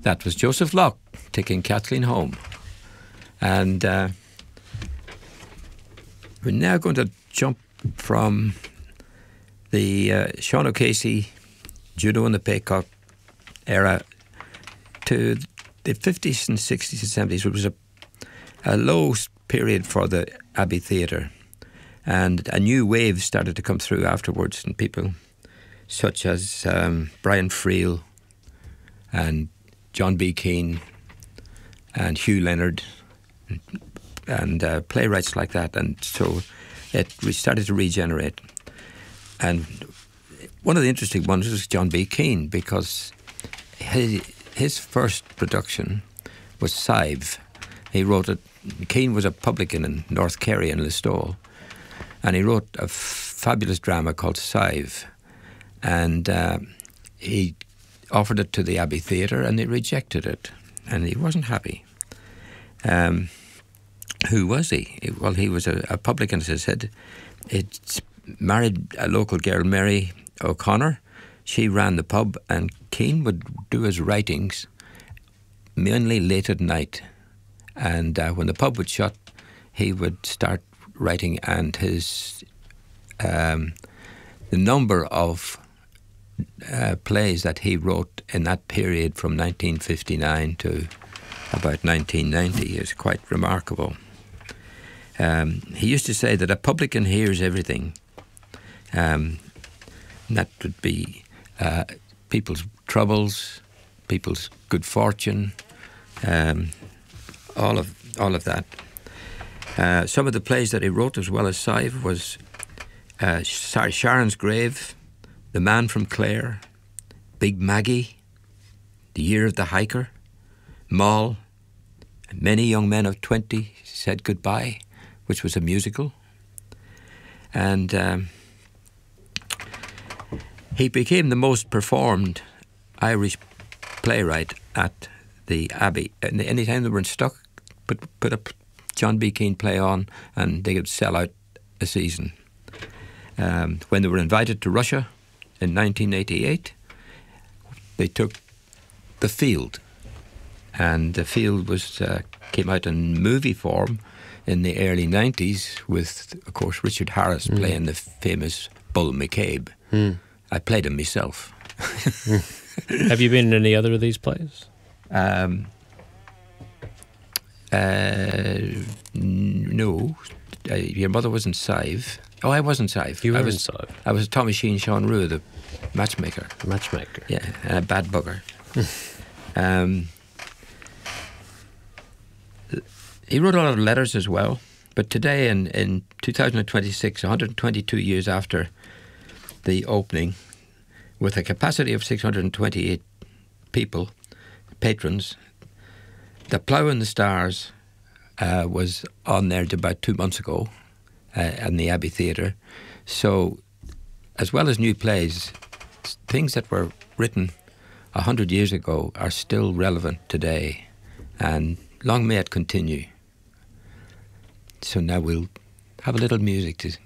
That was Joseph Locke taking Kathleen home. And we're now going to jump from the Sean O'Casey, Judo and the Paycock era to the 50s and 60s and 70s, which was a low period for the Abbey Theatre. And a new wave started to come through afterwards, and people such as Brian Friel and John B. Keane and Hugh Leonard and playwrights like that. And so we started to regenerate. And one of the interesting ones was John B. Keane, because his first production was Sive. He wrote it. Keane was a publican in North Kerry and Listowel, and he wrote a fabulous drama called Sive. And he offered it to the Abbey Theatre, and they rejected it, and he wasn't happy. Who was he? Well, he was a publican, as I said. It married a local girl, Mary O'Connor. She ran the pub, and Keane would do his writings mainly late at night. And when the pub would shut, he would start writing, and his the number of plays that he wrote in that period from 1959 to about 1990 is quite remarkable. He used to say that a publican hears everything. And that would be people's troubles, people's good fortune, all of that. Some of the plays that he wrote, as well as Sive, was Sharon's Grave, The Man from Clare, Big Maggie, The Year of the Hiker, Moll, and Many Young Men of 20 Said Goodbye, which was a musical. And he became the most performed Irish playwright at the Abbey. And any time they were in stock, put a John B. Keane play on, and they could sell out a season. When they were invited to Russia in 1988, they took The Field, and The Field came out in movie form in the early 90s with, of course, Richard Harris playing the famous Bull McCabe. I played him myself. Have you been in any other of these plays? No. Your mother was in Sive. Oh, I wasn't Sive. You were in Sive. I was Tommy Sheen Sean Rue, the matchmaker. Matchmaker. Yeah, and a bad bugger. He wrote a lot of letters as well. But today, in 2026, 122 years after the opening, with a capacity of 628 people, patrons, The Plough in the Stars was on there about 2 months ago in the Abbey Theatre. So, as well as new plays, things that were written 100 years ago are still relevant today, and long may it continue. So now we'll have a little music to